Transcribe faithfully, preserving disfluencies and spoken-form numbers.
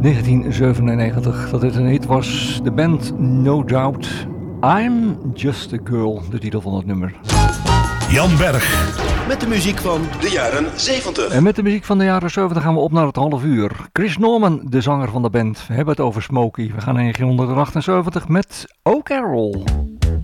negentien zevenennegentig dat dit een hit was. De band No Doubt. I'm Just a Girl, de titel van het nummer. Jan Berg. Met de muziek van de jaren zeventig. En met de muziek van de jaren zeventig gaan we op naar het half uur. Chris Norman, de zanger van de band. We hebben het over Smokey. We gaan naar negentien achtenzeventig met O Carol.